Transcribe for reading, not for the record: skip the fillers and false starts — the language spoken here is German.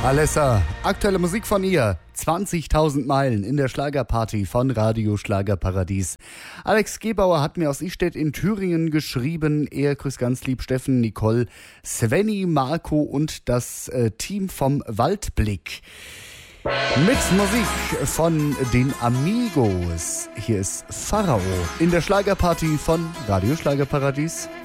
Alessa, aktuelle Musik von ihr. 20.000 Meilen in der Schlagerparty von Radio Schlagerparadies. Alex Gebauer hat mir aus Istedt in Thüringen geschrieben. Er grüßt ganz lieb Steffen, Nicole, Svenny, Marco und das Team vom Waldblick. Mit Musik von den Amigos. Hier ist Pharao in der Schlagerparty von Radio Schlagerparadies.